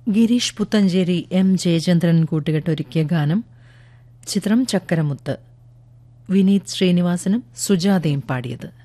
Girish Puthenchery M Jayachandran കൂട്ടുകെട്ടൊരുക്കിയ ഗാനം. ചിത്രം ചക്കരമുത്ത്. വിനീത് ശ്രീനിവാസനും സുജാതയും പാടിയത്.